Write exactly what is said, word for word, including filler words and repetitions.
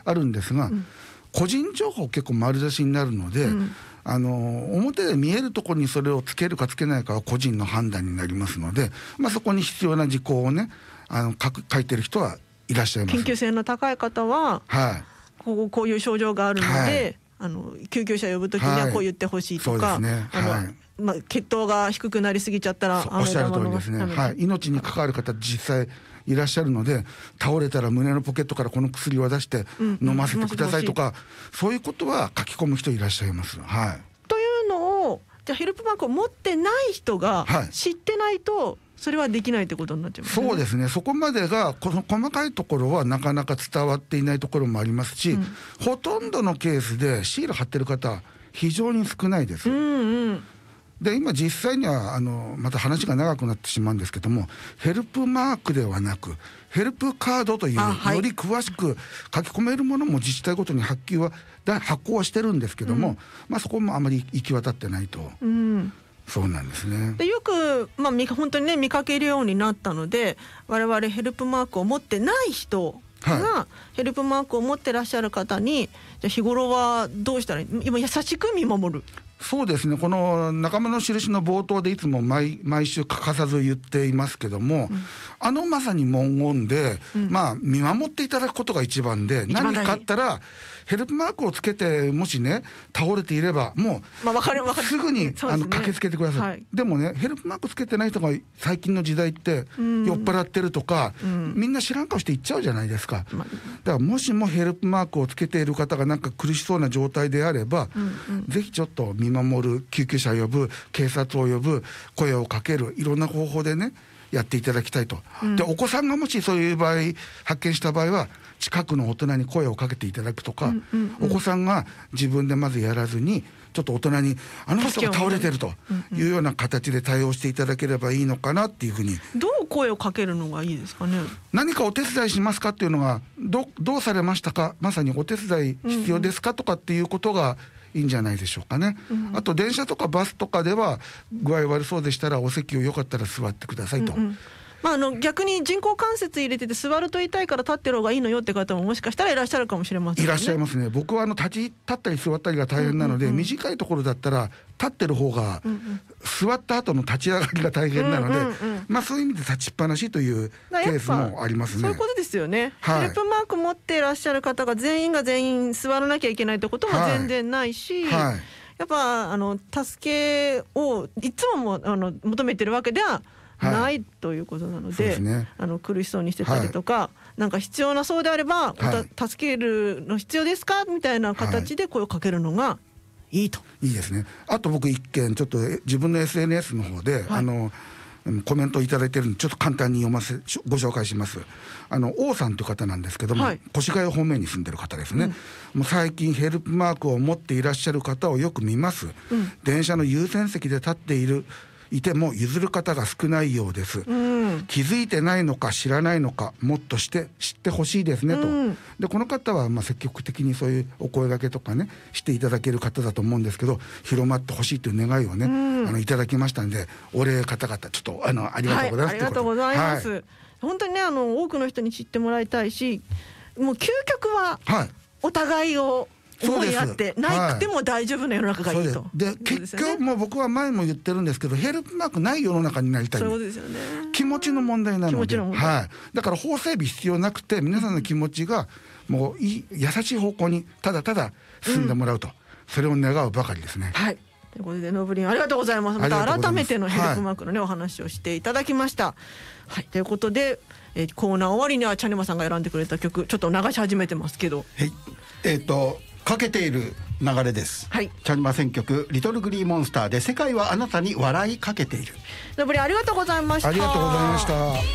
あるんですが、うん、個人情報結構丸出しになるので、うん、あの表で見えるところにそれをつけるかつけないかは個人の判断になりますので、まあ、そこに必要な事項をねあの 書, 書いてる人はいらっしゃいます。 緊急性の高い方は、はい、こう、こういう症状があるので、はい、あの救急車呼ぶときにはこう言ってほしいとか、はい、そうですね、はい、まあ、血糖が低くなりすぎちゃったらおっしゃる通りですね、はい、命に関わる方実際いらっしゃるので、倒れたら胸のポケットからこの薬を出して飲ませてくださいとか、うんうん、そういうことは書き込む人いらっしゃいます、はい、 というのをじゃあヘルプマークを持ってない人が知ってないとそれはできないってことになっちゃいますね。 そうですね、そこまでがこの細かいところはなかなか伝わっていないところもありますし、うん、ほとんどのケースでシール貼ってる方非常に少ないです、うんうん、で今実際にはあのまた話が長くなってしまうんですけども、ヘルプマークではなくヘルプカードという、はい、より詳しく書き込めるものも自治体ごとに発給は発行はしてるんですけども、うん、まあ、そこもあまり行き渡ってないと、うん、そうなんですね。 でよく、まあ、本当にね見かけるようになったので、我々ヘルプマークを持ってない人が、はい、ヘルプマークを持ってらっしゃる方に、じゃあ日頃はどうしたらいい、今優しく見守る。 そうですね、この仲間の印の冒頭でいつも 毎, 毎週欠かさず言っていますけども、うん、あのまさに文言で、うん、まあ見守っていただくことが一番で、何かあったらヘルプマークをつけてもしね倒れていればもう、まあ、分かる分かるすぐに、ね、あの駆けつけてください、はい、でもねヘルプマークつけてない人が最近の時代って酔っ払ってるとか、うん、みんな知らん顔して言っちゃうじゃないですか、うん、だからもしもヘルプマークをつけている方がなんか苦しそうな状態であれば、うんうん、ぜひちょっと見守る、救急車を呼ぶ、警察を呼ぶ、声をかける、いろんな方法でねやっていただきたいと、うん、でお子さんがもしそういう場合発見した場合は近くの大人に声をかけていただくとか、うんうんうん、お子さんが自分でまずやらずにちょっと大人にあの人が倒れてるというような形で対応していただければいいのかなっていうふうに。 どう声をかけるのがいいですかね。 何かお手伝いしますかっていうのが ど, どうされましたか、まさにお手伝い必要ですかとかっていうことがいいんじゃないでしょうかね、うんうん、あと電車とかバスとかでは具合悪そうでしたらお席をよかったら座ってくださいと、うんうん、 まあ、あの逆に人工関節入れてて座ると痛いから立ってる方がいいのよって方ももしかしたらいらっしゃるかもしれませんね。 いらっしゃいますね。僕はあの立ち立ったり座ったりが大変なので、うんうんうん、短いところだったら立ってる方が、うんうん、座った後の立ち上がりが大変なので、うんうんうん、まあ、そういう意味で立ちっぱなしというケースもありますね。 そういうことですよね、はい、ヘルプマーク持っていらっしゃる方が全員が全員座らなきゃいけないってことも全然ないし、はいはい、やっぱあの助けをいつももあの求めてるわけではない、はい、ということなの で, で、ね、あの苦しそうにしてたりとか、はい、なんか必要なそうであれば、はい、助けるの必要ですかみたいな形で声をかけるのがいいと、 はい、いいですね。あと僕一件ちょっと自分の エスエヌエス の方で、はい、あのコメントをいただいているのでちょっと簡単に読ませご紹介します。あの王さんという方なんですけども、はい、越谷方面に住んでる方ですね、うん、もう最近ヘルプマークを持っていらっしゃる方をよく見ます、うん、電車の優先席で立っているいても譲る方が少ないようです、うん、気づいてないのか知らないのかもっとして知ってほしいですねと、うん、でこの方はまあ積極的にそういうお声掛けとかねしていただける方だと思うんですけど、広まってほしいという願いをね、うん、あのいただきましたんで、お礼方々ちょっとあのありがとうございます、はい、ありがとうございます、はい、本当にねあの多くの人に知ってもらいたいし、もう究極はお互いを思い合ってなくても大丈夫な世の中がいいと。 で結局もう僕は前も言ってるんですけど、ヘルプマークない世の中になりたい。 そうですよね。 気持ちの問題なので、 のはい、だから法整備必要なくて皆さんの気持ちがもういい優しい方向にただただ進んでもらうと、うん、それを願うばかりですね。 はい、ということでノブリンありがとうございます。また改めてのヘルプマークの、ね、はい、お話をしていただきました。はい、ということで、えー、コーナー終わりにはチャネマさんが選んでくれた曲ちょっと流し始めてますけど、 はい、えーとかけている流れです、はい、チャニマ選曲リトルグリーモンスターで世界はあなたに笑いかけている。 ノブリンありがとうございました。 ありがとうございました。